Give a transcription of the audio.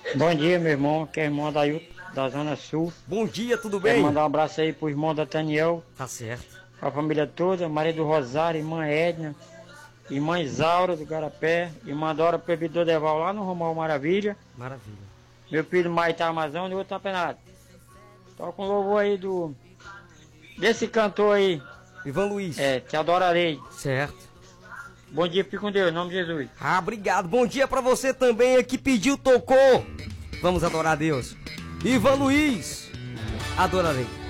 Bom dia, meu irmão, que é irmão da Zona Sul. Bom dia, tudo Quero bem? mandar um abraço aí pro irmão Daniel, Tá certo. pra família toda, Maria do Rosário, irmã Edna, irmã Isaura do Garapé, irmã Dora Proibidor Deval lá no Romal Maravilha, Maravilha. meu filho Maio tá Amazônia e o outro tá penado. Toca um louvor aí desse cantor aí, Ivan Luiz. Te Adorarei. Certo. Bom dia, fique com Deus, em nome de Jesus. Ah, obrigado. Bom dia pra você também que pediu, tocou. Vamos adorar a Deus. Ivan Luiz. Adorarei.